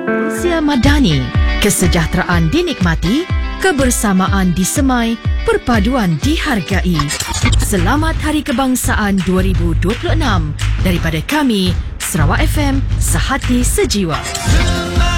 Usia Madani, kesejahteraan dinikmati, kebersamaan disemai, perpaduan dihargai. Selamat Hari Kebangsaan 2026 daripada kami, Sarawak FM, Sehati Sejiwa.